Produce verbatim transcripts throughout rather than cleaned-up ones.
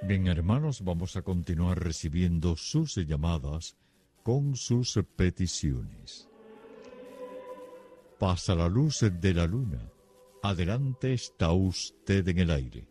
Bien, hermanos, vamos a continuar recibiendo sus llamadas con sus peticiones. Pasa la luz de la luna. Adelante, está usted en el aire.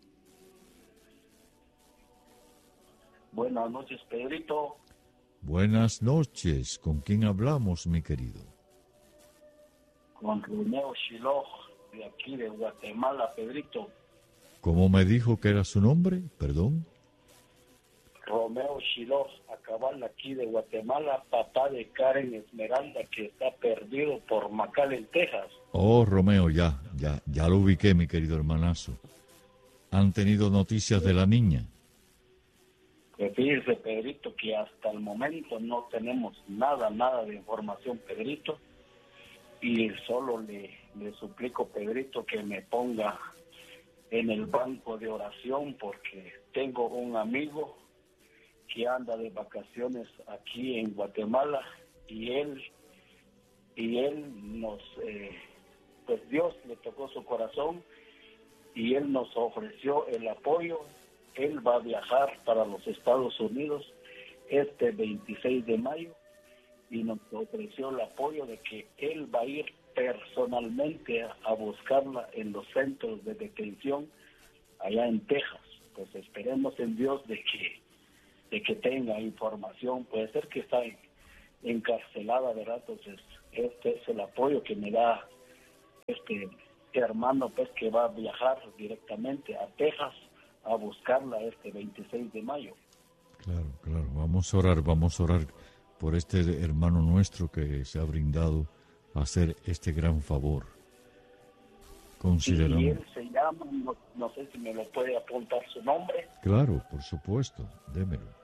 Buenas noches, Pedrito. Buenas noches. ¿Con quién hablamos, mi querido? Con Romeo Shiloh, de aquí de Guatemala, Pedrito. ¿Cómo me dijo que era su nombre? Perdón. Romeo Shiloh, acabal aquí de Guatemala, papá de Karen Esmeralda, que está perdido por McAllen, Texas. Oh, Romeo, ya, ya, ya lo ubiqué, mi querido hermanazo. ¿Han tenido noticias de la niña? Pues fíjese, Pedrito, que hasta el momento no tenemos nada, nada de información, Pedrito. Y solo le, le suplico, Pedrito, que me ponga en el banco de oración, porque tengo un amigo que anda de vacaciones aquí en Guatemala y él y él nos eh, pues Dios le tocó su corazón y él nos ofreció el apoyo. Él va a viajar para los Estados Unidos este veintiséis de mayo y nos ofreció el apoyo de que él va a ir personalmente a, a buscarla en los centros de detención allá en Texas. Pues esperemos en Dios de que de que tenga información. Puede ser que está en, encarcelada, ¿verdad? Entonces este es el apoyo que me da este hermano, pues, que va a viajar directamente a Texas a buscarla este veintiséis de mayo. Claro, claro, vamos a orar, vamos a orar por este hermano nuestro que se ha brindado a hacer este gran favor. Consideramos. Y él se llama, no, no sé si me lo puede apuntar su nombre. Claro, por supuesto, démelo.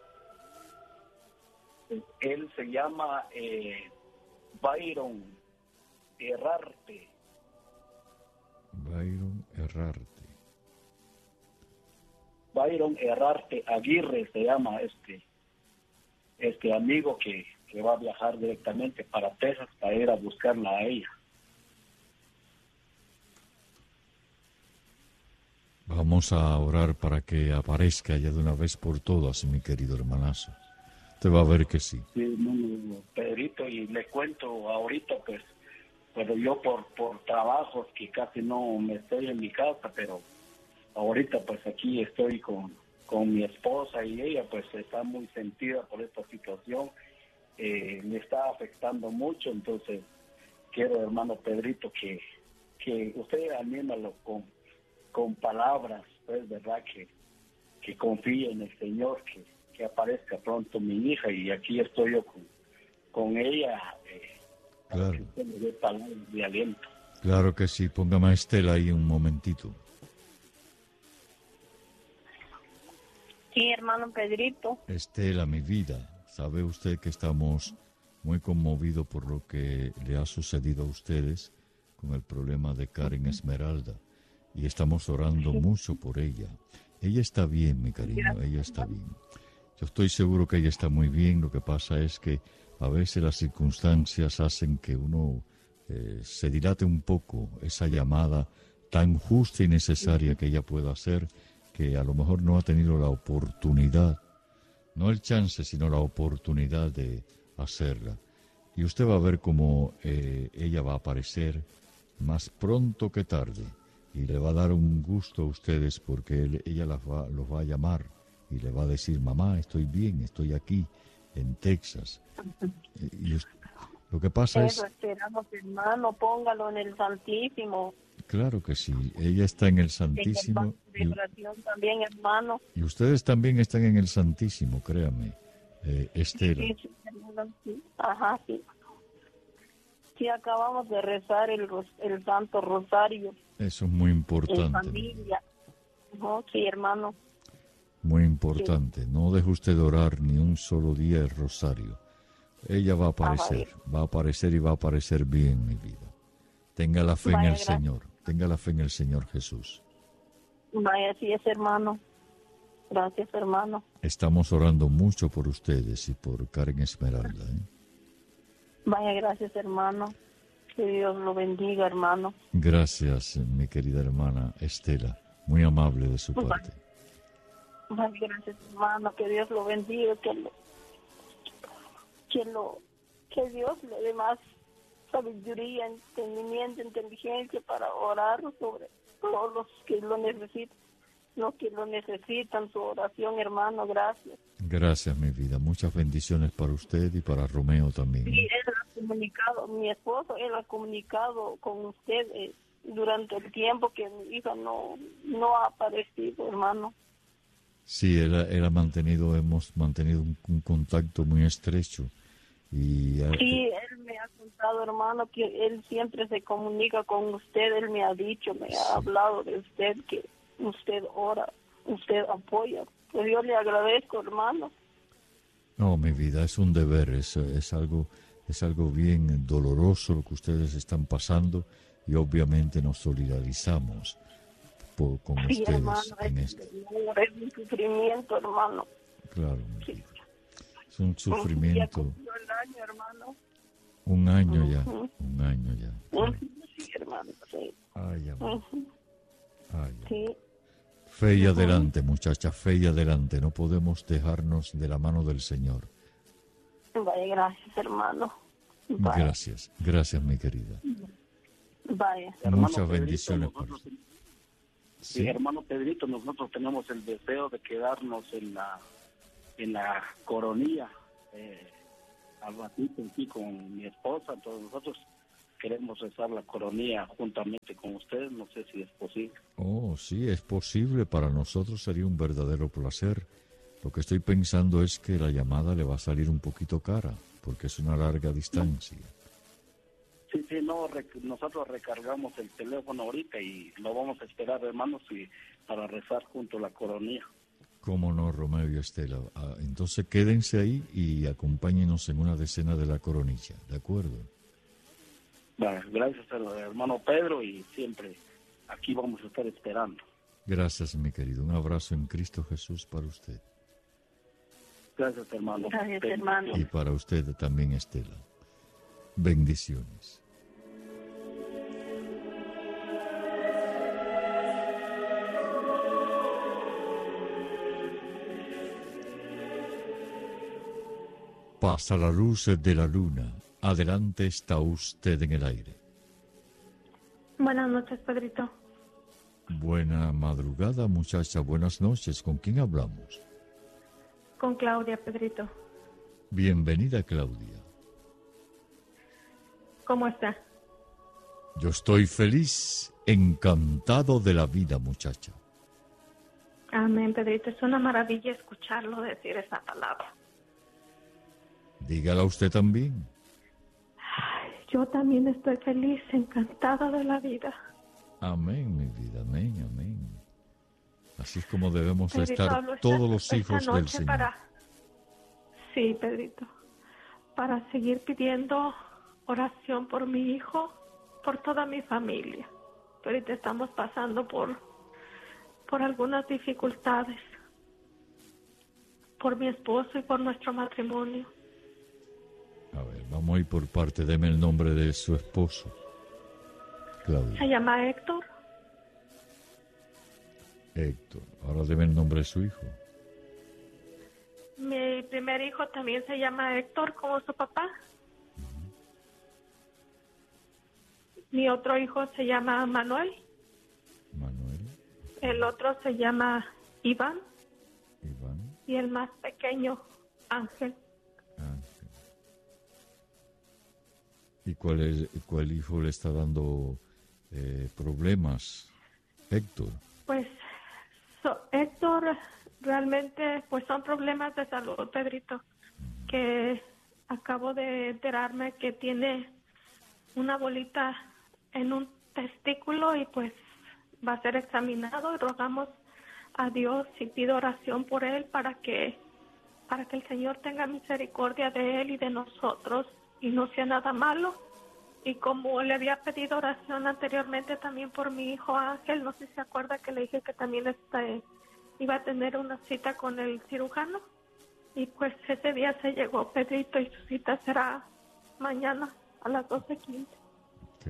Él se llama eh, Byron Herrarte. Byron Herrarte. Byron Herrarte Aguirre se llama este este amigo que, que va a viajar directamente para Texas para ir a buscarla a ella. Vamos a orar para que aparezca ya de una vez por todas, mi querido hermanazo. Te va a ver que sí. Sí, no, Pedrito, y le cuento ahorita, pues, pero yo por, por trabajos que casi no me estoy en mi casa, pero ahorita pues aquí estoy con, con mi esposa y ella pues está muy sentida por esta situación, eh, le está afectando mucho, entonces quiero, hermano Pedrito, que, que usted anímalo con, con palabras, pues, verdad, que, que confíe en el Señor, que, que aparezca pronto mi hija, y aquí estoy yo con, con ella, eh, claro. Para que usted me dé palabras de aliento. Claro que sí, póngame a Estela ahí un momentito. Sí, hermano Pedrito. Estela, mi vida, sabe usted que estamos muy conmovidos por lo que le ha sucedido a ustedes con el problema de Karen Esmeralda, y estamos orando Sí. mucho por ella. Ella está bien, mi cariño, ella está bien. Yo estoy seguro que ella está muy bien, lo que pasa es que a veces las circunstancias hacen que uno eh, se dilate un poco esa llamada tan justa y necesaria que ella pueda hacer, que a lo mejor no ha tenido la oportunidad, no el chance, sino la oportunidad de hacerla. Y usted va a ver cómo eh, ella va a aparecer más pronto que tarde, y le va a dar un gusto a ustedes porque él, ella las va, los va a llamar y le va a decir: mamá, estoy bien, estoy aquí en Texas. Y usted, lo que pasa Eso es... esperamos, hermano, póngalo en el Santísimo. Claro que sí, ella está en el Santísimo. En el banco de oración también, hermano. Y ustedes también están en el Santísimo, créame, eh, Estela. Sí, sí, hermano, sí. Ajá, sí. Sí, acabamos de rezar el, ros- el Santo Rosario Eso es muy en importante. familia. No, sí, hermano. Muy importante. No deje usted de orar ni un solo día el rosario. Ella va a aparecer, va a aparecer y va a aparecer bien, mi vida. Tenga la fe en Vaya, el gracias. Señor, tenga la fe en el Señor Jesús. Vaya, así es, hermano. Gracias, hermano. Estamos orando mucho por ustedes y por Karen Esmeralda, ¿eh? Vaya, gracias, hermano. Que Dios lo bendiga, hermano. Gracias, mi querida hermana Estela. Muy amable de su parte. Ay, gracias, hermano, que Dios lo bendiga, que lo, que lo, que Dios le dé más sabiduría, entendimiento, inteligencia para orar sobre todos los que lo necesitan, los que lo necesitan, su oración, hermano, gracias. Gracias, mi vida. Muchas bendiciones para usted y para Romeo también. Sí, él ha comunicado, mi esposo, él ha comunicado con usted eh, durante el tiempo que mi hija no, no ha aparecido, hermano. Sí, él, ha- él ha mantenido, hemos mantenido un, un contacto muy estrecho. Y ha- Sí, él me ha contado, hermano, que él siempre se comunica con usted, él me ha dicho, me ha hablado de usted, que usted ora, usted apoya. Pues yo le agradezco, hermano. No, mi vida, es un deber, es, es algo es algo bien doloroso lo que ustedes están pasando y obviamente nos solidarizamos por, con Sí, ustedes hermano, en es, esto. es un sufrimiento, hermano. Claro, mi Sí. vida. Es un Ya sufrimiento, cumplió el año, hermano. un año ya, Ujú. un año ya. Ujú, sí, hermano, sí. Ay, amor, Ujú, ay, amor. sí. Fe y adelante, muchacha, fe y adelante. No podemos dejarnos de la mano del Señor. Vaya, gracias, hermano. Vaya, Gracias, gracias, mi querida. vaya. Hermano Muchas Pedrito, bendiciones para nosotros- usted. Sí, Sí, hermano Pedrito, nosotros tenemos el deseo de quedarnos en la en la coronilla, eh, al ratito aquí con mi esposa, todos nosotros queremos rezar la coronilla juntamente con ustedes, no sé si es posible. oh, sí, es posible. Para nosotros sería un verdadero placer. Lo que estoy pensando es que la llamada le va a salir un poquito cara, porque es una larga distancia. Sí, sí, no, rec- nosotros recargamos el teléfono ahorita y lo vamos a esperar, hermanos, y para rezar junto a la coronilla. ¿Cómo no, Romeo y Estela? Ah, entonces quédense ahí y acompáñenos en una decena de la coronilla, ¿de acuerdo? Bueno, gracias al hermano Pedro y siempre aquí vamos a estar esperando. Gracias, mi querido. Un abrazo en Cristo Jesús para usted. Gracias, hermano. Gracias, Pedro. hermano. Y para usted también, Estela. Bendiciones. Pasa la luz de la luna. Adelante está usted en el aire. Buenas noches, Pedrito. Buena madrugada, muchacha. Buenas noches. ¿Con quién hablamos? Con Claudia, Pedrito. Bienvenida, Claudia. ¿Cómo está? Yo estoy feliz, encantado de la vida, muchacha. Amén, Pedrito. Es una maravilla escucharlo decir esa palabra. Dígala usted también. Yo también estoy feliz, encantada de la vida. Amén, mi vida, amén, amén. Así es como debemos Pedrito, estar hablo esta- todos los esta hijos del noche Señor. para- Sí, Pedrito. Para seguir pidiendo oración por mi hijo, por toda mi familia. Ahorita estamos pasando por, por algunas dificultades. Por mi esposo y por nuestro matrimonio. A ver, vamos a ir por parte. Deme el nombre de su esposo, Se Claudia. llama Héctor. Héctor. Ahora deme el nombre de su hijo. Mi primer hijo también se llama Héctor, como su papá. Mi otro hijo se llama Manuel. Manuel, El otro se llama Iván. Iván, Y el más pequeño, Ángel. Ángel. ¿Y cuál, es, cuál hijo le está dando eh, problemas? Héctor. Pues so- Héctor realmente pues son problemas de salud, Pedrito, que acabo de enterarme que tiene una bolita en un testículo y pues va a ser examinado y rogamos a Dios y pido oración por él para que para que el Señor tenga misericordia de él y de nosotros y no sea nada malo. Y como le había pedido oración anteriormente también por mi hijo Ángel, no sé si se acuerda que le dije que también este, iba a tener una cita con el cirujano. Y pues ese día se llegó, Pedrito, y su cita será mañana a las doce quince. Ok.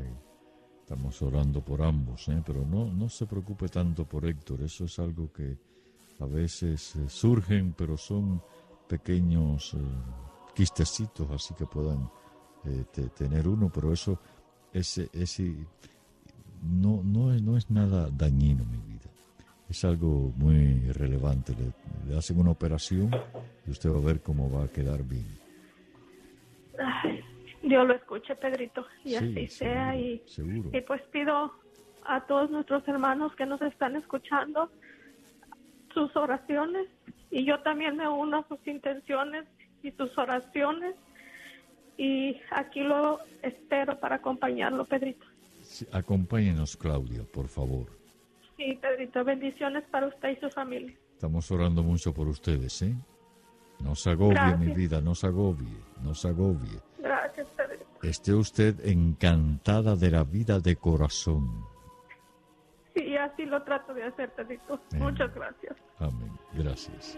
Estamos orando por ambos, ¿eh? Pero no, no se preocupe tanto por Héctor. Eso es algo que a veces eh, surgen, pero son pequeños eh, quistecitos, así que puedan eh, te, tener uno, pero eso ese, ese, no, no, es, no es nada dañino en mi vida. Es algo muy relevante. Le, le hacen una operación y usted va a ver cómo va a quedar bien. Ay, Dios lo escuche, Pedrito, y Sí, así sea. seguro, Y, seguro. y pues pido a todos nuestros hermanos que nos están escuchando sus oraciones, y yo también me uno a sus intenciones y sus oraciones, y aquí lo espero para acompañarlo, Pedrito. Sí, acompáñenos, Claudia, por favor. Sí, Pedrito, bendiciones para usted y su familia. Estamos orando mucho por ustedes, ¿eh? No se agobie, Gracias. mi vida, no se agobie, no se agobie. Gracias, Pedrito. Esté usted encantada de la vida de corazón. Sí, así lo trato de hacer, Pedrito. Amén. Muchas gracias. Amén. Gracias.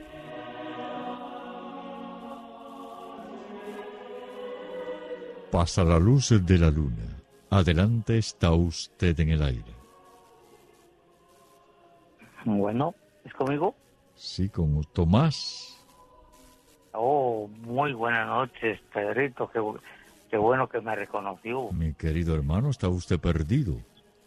Pasa la luz de la luna. Adelante, está usted en el aire. Bueno, ¿es conmigo? Sí, con Tomás. Oh, muy buenas noches, Pedrito. Qué, bu- qué bueno que me reconoció. Mi querido hermano, está usted perdido.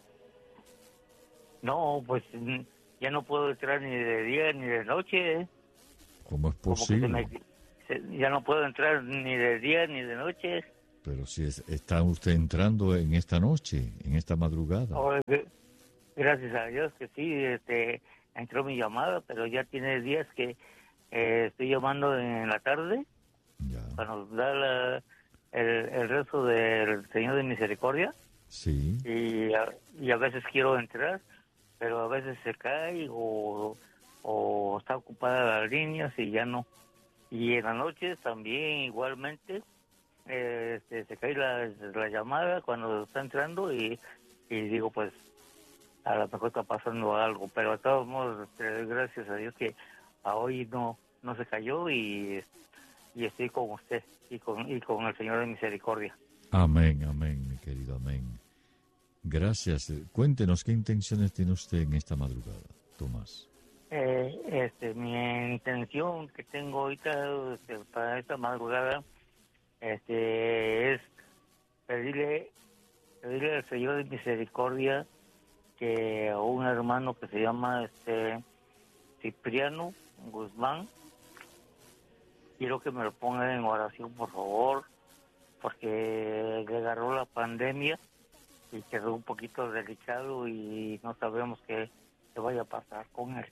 No, pues mm, ya no puedo entrar ni de día ni de noche. ¿eh? ¿Cómo es Como que se posible? me- se- ya no puedo entrar ni de día ni de noche. Pero si es- está usted entrando en esta noche, en esta madrugada. Oh, gr- gracias a Dios que sí, este, entró mi llamada, pero ya tiene días que eh, estoy llamando en la tarde Ya. para nos dar la- el, el rezo del Señor de Misericordia. Sí. y a, y a veces quiero entrar, pero a veces se cae o, o está ocupada las líneas y ya no. Y en las noches también igualmente eh, este, se cae la, la llamada cuando está entrando y, y digo pues a lo mejor está pasando algo, pero de todos modos este, gracias a Dios que a hoy no no se cayó y, y estoy con usted y con, y con el Señor de Misericordia. Amén, amén, mi querido, amén. Gracias. Cuéntenos qué intenciones tiene usted en esta madrugada, Tomás. Eh, este, mi intención que tengo ahorita este, para esta madrugada este, es pedirle, pedirle al Señor de Misericordia que a un hermano que se llama este Cipriano Guzmán, quiero que me lo ponga en oración, por favor, porque le agarró la pandemia y quedó un poquito delicado y no sabemos qué, qué vaya a pasar con él.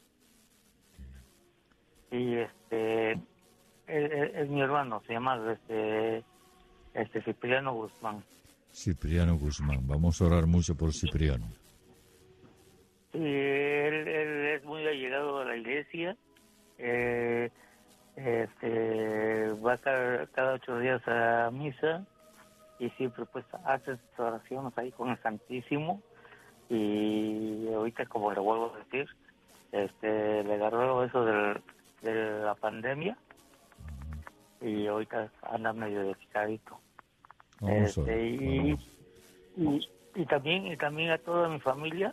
Y este es, es- es mi hermano, se llama este este Cipriano Guzmán. Cipriano Guzmán. Vamos a orar mucho por Cipriano. Sí, él, él es muy allegado a la iglesia. Eh, este va cada, cada ocho días a misa y siempre pues hace sus oraciones ahí con el Santísimo. Y ahorita, como le vuelvo a decir, este le agarró eso del, de la pandemia y ahorita anda medio delicadito. Vamos a orar. Este, y, Vamos. y, y también y también a toda mi familia,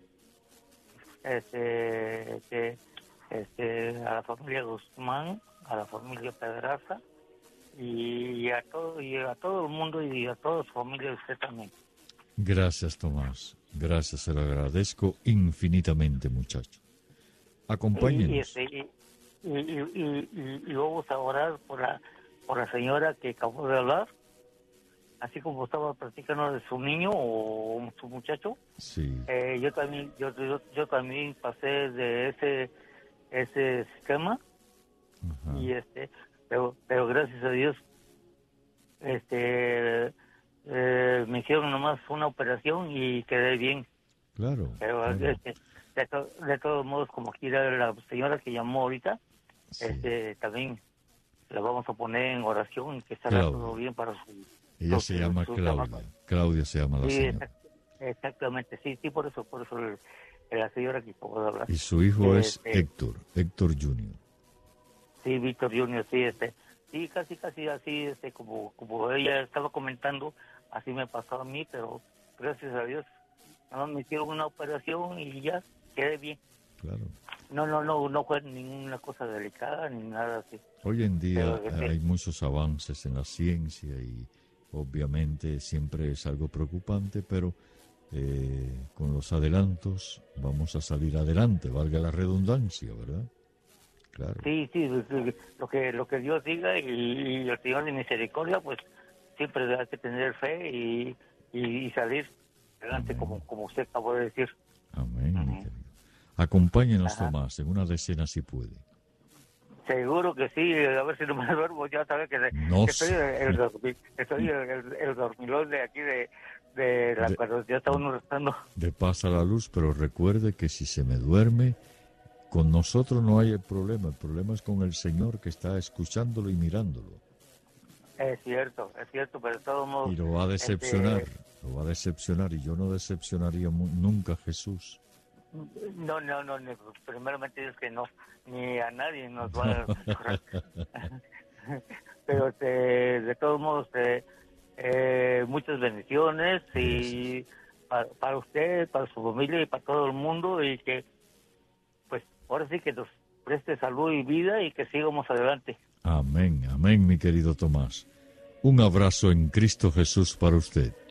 este, este, este, a la familia Guzmán, a la familia Pedraza y a todo y a todo el mundo y a toda su familia, usted también. Gracias, Tomás. Gracias, se lo agradezco infinitamente, muchacho. Y, Acompáñenos. este, y, y, y, y- y- y vamos a orar por la por la señora que acabó de hablar, así como estaba platicando de su niño o su muchacho. Sí. Eh, yo también yo, yo yo también pasé de ese ese sistema Ajá. y este pero pero gracias a Dios este eh, me hicieron nomás una operación y quedé bien, Claro. pero claro. este, de, to- de todos modos, como quiera la señora que llamó ahorita, Sí. este también la vamos a poner en oración y que estará Claudia. todo bien para su Ella su- se llama su Claudia. trabajo. Claudia se llama la Sí, señora. exact- exactamente, sí, sí, por eso, por eso el- la señora que acabo de hablar. Y su hijo es Este, Héctor, Héctor junior Sí, Víctor Junior, sí, este, sí, casi, casi así, este, como, como ella estaba comentando, así me pasó a mí, pero gracias a Dios, nada más me hicieron una operación y ya quedé bien. claro. No, no, no, no fue ninguna cosa delicada ni nada así. Hoy en día Pero, hay muchos avances en la ciencia y obviamente siempre es algo preocupante, pero eh, con los adelantos vamos a salir adelante, valga la redundancia, ¿verdad? Claro. Sí, sí, lo que lo que Dios diga y, y el Señor de misericordia, pues siempre hay que tener fe y, y, y salir adelante, Amén. como como usted acabó de decir. Amén, Ajá. mi querido. Acompáñenos, Ajá. Tomás, en una decena si puede. Seguro que sí, a ver si no me duermo, ya sabes que, No que estoy sé. el, dormi- estoy el, el, el dormilón de aquí de, de la De- cuando ya está uno estando. De paz a la luz, pero recuerde que si se me duerme, con nosotros no hay el problema. El problema es con el Señor que está escuchándolo y mirándolo. Es cierto, es cierto, pero de todos modos. Y lo va a decepcionar, este, lo va a decepcionar. Y yo no decepcionaría mu- nunca a Jesús. No, no, no, ni- primeramente es que no, ni a nadie nos va a correr. Pero este, de todos modos, eh, eh, muchas bendiciones y para, para usted, para su familia y para todo el mundo, y que pues ahora sí que nos preste salud y vida y que sigamos adelante. Amén, amén, mi querido Tomás. Un abrazo en Cristo Jesús para usted.